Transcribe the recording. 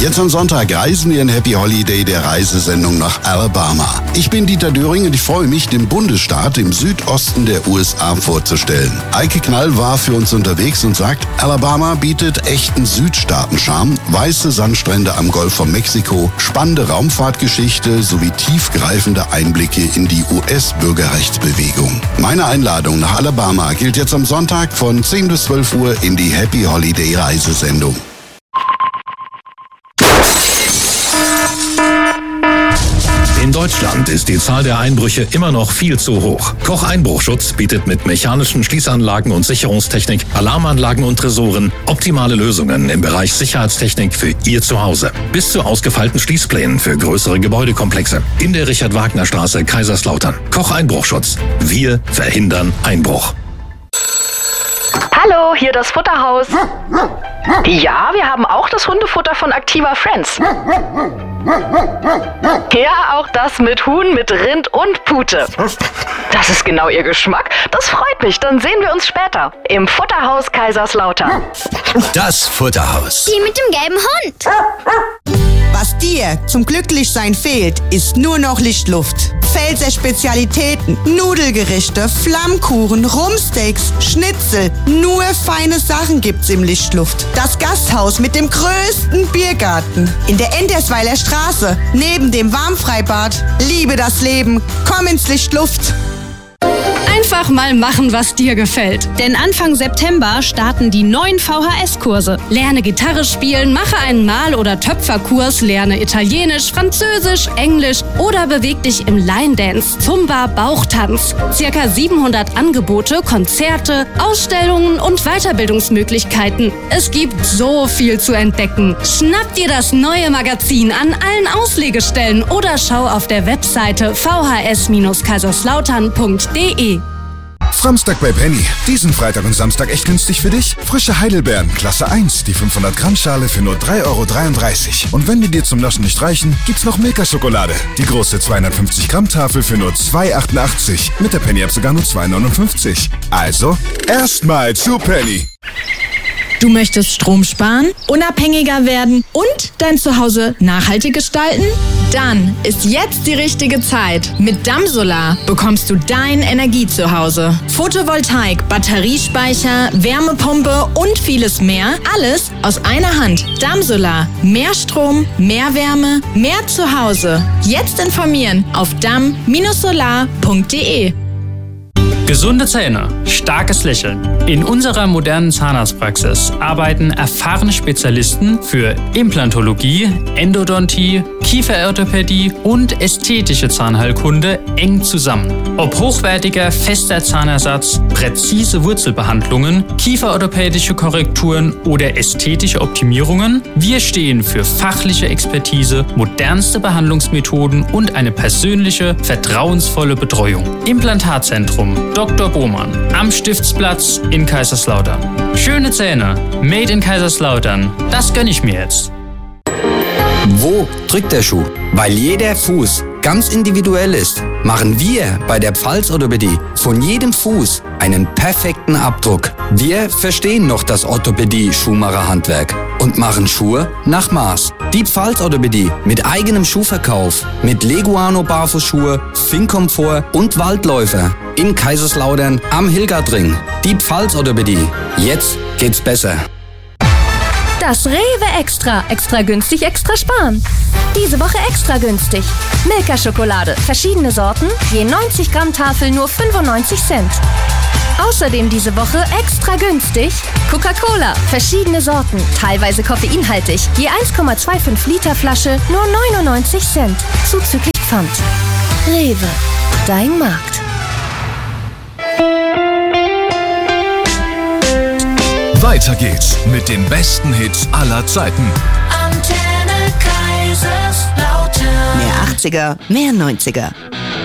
Jetzt am Sonntag reisen wir in Happy Holiday der Reisesendung nach Alabama. Ich bin Dieter Döring und ich freue mich, den Bundesstaat im Südosten der USA vorzustellen. Eike Knall war für uns unterwegs und sagt, Alabama bietet echten Südstaaten-Charme, weiße Sandstrände am Golf von Mexiko, spannende Raumfahrtgeschichte sowie tiefgreifende Einblicke in die US-Bürgerrechtsbewegung. Meine Einladung nach Alabama gilt jetzt am Sonntag von 10 bis 12 Uhr in die Happy Holiday Reisesendung. In Deutschland ist die Zahl der Einbrüche immer noch viel zu hoch. Koch Einbruchschutz bietet mit mechanischen Schließanlagen und Sicherungstechnik, Alarmanlagen und Tresoren optimale Lösungen im Bereich Sicherheitstechnik für Ihr Zuhause. Bis zu ausgefeilten Schließplänen für größere Gebäudekomplexe. In der Richard-Wagner-Straße, Kaiserslautern. Koch Einbruchschutz. Wir verhindern Einbruch. Hallo, hier das Futterhaus. Ja, wir haben auch das Hundefutter von Activa Friends. Ja, auch das mit Huhn, mit Rind und Pute. Das ist genau Ihr Geschmack. Das freut mich. Dann sehen wir uns später im Futterhaus Kaiserslautern. Das Futterhaus. Die mit dem gelben Hund. Was dir zum Glücklichsein fehlt, ist nur noch Lichtluft. Pfälzer Spezialitäten, Nudelgerichte, Flammkuchen, Rumpsteaks, Schnitzel. Nur feine Sachen gibt's im Lichtluft. Das Gasthaus mit dem größten Biergarten. In der Endersweiler Straße, neben dem Warmfreibad. Liebe das Leben. Komm ins Lichtluft. Einfach mal machen, was dir gefällt. Denn Anfang September starten die neuen VHS-Kurse. Lerne Gitarre spielen, mache einen Mal- oder Töpferkurs, lerne Italienisch, Französisch, Englisch oder beweg dich im Line-Dance, Zumba, Bauchtanz. Circa 700 Angebote, Konzerte, Ausstellungen und Weiterbildungsmöglichkeiten. Es gibt so viel zu entdecken. Schnapp dir das neue Magazin an allen Auslegestellen oder schau auf der Webseite vhs-kaiserslautern.de. Framstag bei Penny. Diesen Freitag und Samstag echt günstig für dich. Frische Heidelbeeren, Klasse 1, die 500 Gramm Schale für nur 3,33 €. Und wenn die dir zum Naschen nicht reichen, gibt's noch Milka-Schokolade. Die große 250 Gramm Tafel für nur 2,88 €. Mit der Penny-App sogar nur 2,59 €. Also, erstmal zu Penny. Du möchtest Strom sparen, unabhängiger werden und dein Zuhause nachhaltig gestalten? Dann ist jetzt die richtige Zeit. Mit Damsolar bekommst du dein Energiezuhause. Photovoltaik, Batteriespeicher, Wärmepumpe und vieles mehr. Alles aus einer Hand. Damsolar. Mehr Strom, mehr Wärme, mehr Zuhause. Jetzt informieren auf dam-solar.de. Gesunde Zähne, starkes Lächeln. In unserer modernen Zahnarztpraxis arbeiten erfahrene Spezialisten für Implantologie, Endodontie, Kieferorthopädie und ästhetische Zahnheilkunde eng zusammen. Ob hochwertiger, fester Zahnersatz, präzise Wurzelbehandlungen, kieferorthopädische Korrekturen oder ästhetische Optimierungen, wir stehen für fachliche Expertise, modernste Behandlungsmethoden und eine persönliche, vertrauensvolle Betreuung. Implantatzentrum Dr. Bohmann am Stiftsplatz in Kaiserslautern. Schöne Zähne, made in Kaiserslautern. Das gönn ich mir jetzt. Wo drückt der Schuh? Weil jeder Fuß ganz individuell ist, machen wir bei der Pfalz-Orthopädie von jedem Fuß einen perfekten Abdruck. Wir verstehen noch das Orthopädie-Schuhmacherhandwerk und machen Schuhe nach Maß. Die Pfalz-Orthopädie mit eigenem Schuhverkauf, mit Leguano-Barfußschuhe, Finnkomfort und Waldläufer. In Kaiserslautern am Hilgertring. Die Pfalz-Orthopädie. Jetzt geht's besser. Das Rewe Extra. Extra günstig, extra sparen. Diese Woche extra günstig. Milka-Schokolade. Verschiedene Sorten. Je 90 Gramm Tafel nur 95 Cent. Außerdem diese Woche extra günstig Coca-Cola. Verschiedene Sorten. Teilweise koffeinhaltig. Je 1,25 Liter Flasche nur 99 Cent. Zuzüglich Pfand. Rewe. Dein Markt. Weiter geht's mit den besten Hits aller Zeiten. Antenne Kaiserslautern. Mehr 80er, mehr 90er.